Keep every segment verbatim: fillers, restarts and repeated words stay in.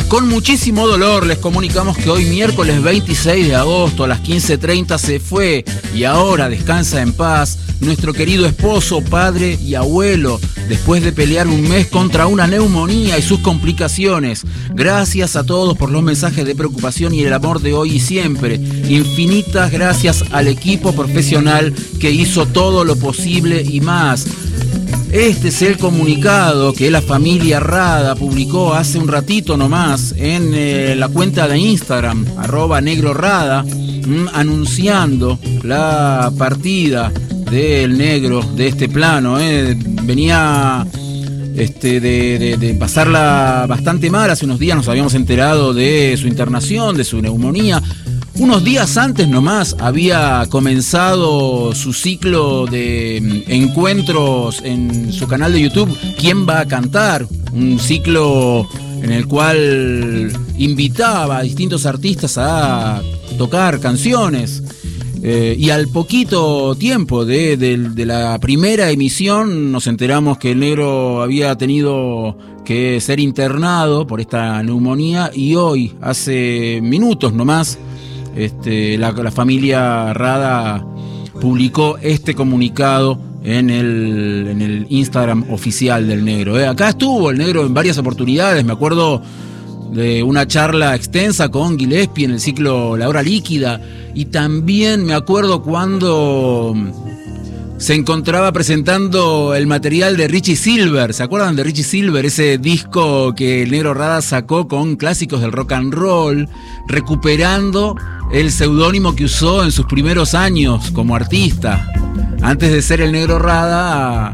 Con muchísimo dolor les comunicamos que hoy miércoles veintiséis de agosto a las quince treinta se fue y ahora descansa en paz nuestro querido esposo, padre y abuelo, después de pelear un mes contra una neumonía y sus complicaciones. Gracias a todos por los mensajes de preocupación y el amor de hoy y siempre. Infinitas gracias al equipo profesional que hizo todo lo posible y más. Este es el comunicado que la familia Rada publicó hace un ratito nomás en eh, la cuenta de Instagram, arroba negro rada, mmm, anunciando la partida del negro de este plano. Eh. Venía este, de, de, de pasarla bastante mal. Hace unos días nos habíamos enterado de su internación, de su neumonía. Unos días antes nomás había comenzado su ciclo de encuentros en su canal de YouTube, ¿Quién va a cantar? Un ciclo en el cual invitaba a distintos artistas a tocar canciones. Eh, y al poquito tiempo de, de, de la primera emisión nos enteramos que el negro había tenido que ser internado por esta neumonía y hoy, hace minutos nomás, Este, la, la familia Rada publicó este comunicado en el, en el Instagram oficial del negro. Eh, acá estuvo el negro en varias oportunidades, me acuerdo de una charla extensa con Gillespie en el ciclo La Hora Líquida, y también me acuerdo cuando se encontraba presentando el material de Richie Silver. ¿Se acuerdan de Richie Silver? Ese disco que el negro Rada sacó con clásicos del rock and roll, recuperando el seudónimo que usó en sus primeros años como artista. Antes de ser el negro Rada,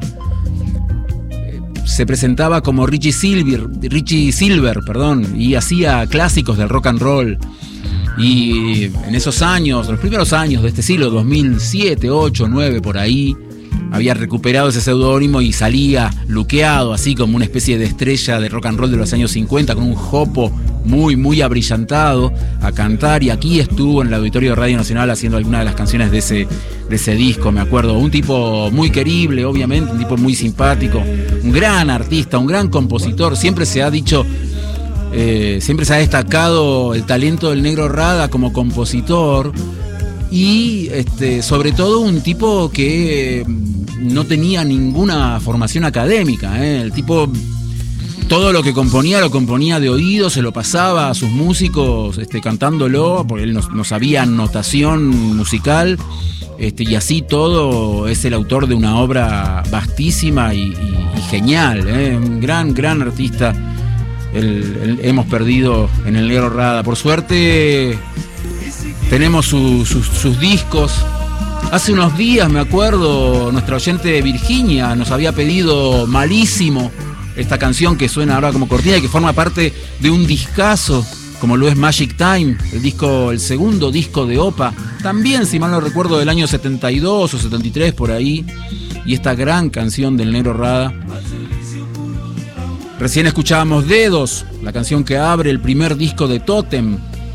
se presentaba como Richie Silver, Richie Silver, perdón, y hacía clásicos del rock and roll. Y en esos años, los primeros años de este siglo, dos mil siete, ocho, nueve, por ahí, había recuperado ese seudónimo y salía luqueado, así como una especie de estrella de rock and roll de los años cincuenta, con un jopo muy, muy abrillantado a cantar. Y aquí estuvo en el auditorio de Radio Nacional haciendo algunas de las canciones de ese, de ese disco, me acuerdo. Un tipo muy querible, obviamente, un tipo muy simpático, un gran artista, un gran compositor. Siempre se ha dicho... Eh, siempre se ha destacado el talento del negro Rada como compositor y este, sobre todo un tipo que no tenía ninguna formación académica, ¿eh? El tipo todo lo que componía lo componía de oído, se lo pasaba a sus músicos este, cantándolo, porque él no, no sabía notación musical, este, y así todo es el autor de una obra vastísima y, y, y genial, ¿eh? Un gran, gran artista. El, el, hemos perdido en el negro Rada. Por suerte tenemos su, su, sus discos. Hace unos días, me acuerdo, nuestra oyente Virginia nos había pedido Malísimo, esta canción que suena ahora como cortina y que forma parte de un discazo como lo es Magic Time, el disco, el segundo disco de Opa, también, si mal no recuerdo, del año setenta y dos o setenta y tres, por ahí. Y esta gran canción del negro Rada. Recién escuchábamos Dedos, la canción que abre el primer disco de Totem,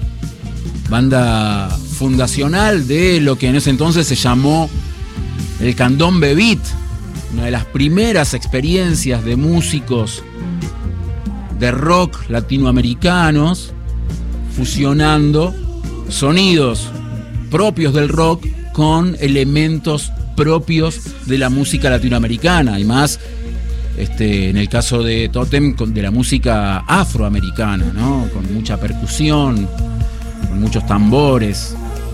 banda fundacional de lo que en ese entonces se llamó el Candombe Beat, una de las primeras experiencias de músicos de rock latinoamericanos, fusionando sonidos propios del rock con elementos propios de la música latinoamericana, y más Este, en el caso de Totem, de la música afroamericana, ¿no? Con mucha percusión, con muchos tambores.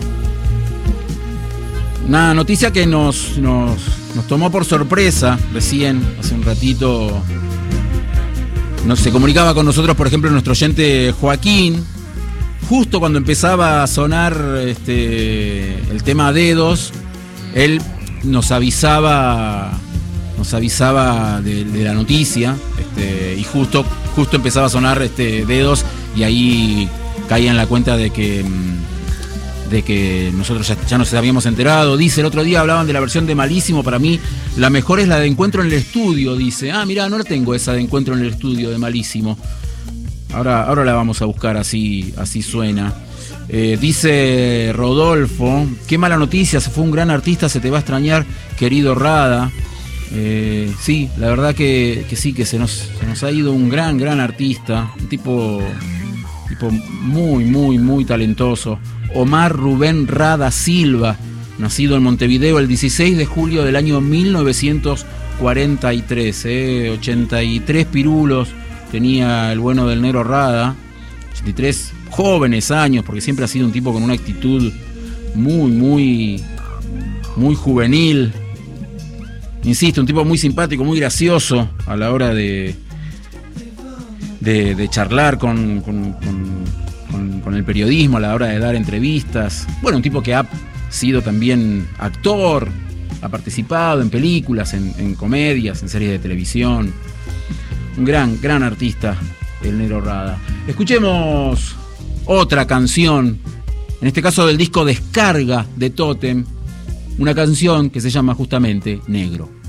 Una noticia que nos, nos, nos tomó por sorpresa recién, hace un ratito. Nos, se comunicaba con nosotros, por ejemplo, nuestro oyente Joaquín, justo cuando empezaba a sonar este, el tema Dedos, él nos avisaba... nos avisaba de, de la noticia, este, y justo, justo empezaba a sonar este, Dedos, y ahí caía en la cuenta de que, de que nosotros ya, ya nos habíamos enterado. Dice, el otro día hablaban de la versión de Malísimo, para mí la mejor es la de Encuentro en el Estudio, dice. Ah, mirá, no la tengo esa de Encuentro en el Estudio de Malísimo. Ahora, ahora la vamos a buscar, así, así suena. Eh, dice Rodolfo, qué mala noticia, se fue un gran artista, se te va a extrañar, querido Rada. Eh, sí, la verdad que, que sí, que se nos, se nos ha ido un gran, gran artista, un tipo tipo muy, muy, muy talentoso. Omar Rubén Rada Silva, nacido en Montevideo el dieciséis de julio del año mil novecientos cuarenta y tres, eh, ochenta y tres pirulos tenía el bueno del Negro Rada, ochenta y tres jóvenes años, porque siempre ha sido un tipo con una actitud muy, muy, muy juvenil. Insisto, un tipo muy simpático, muy gracioso a la hora de, de, de charlar con, con, con, con, con el periodismo, a la hora de dar entrevistas. Bueno, un tipo que ha sido también actor, ha participado en películas, en, en comedias, en series de televisión. Un gran, gran artista, el Negro Rada. Escuchemos otra canción, en este caso del disco Descarga de Tótem, una canción que se llama justamente Negro.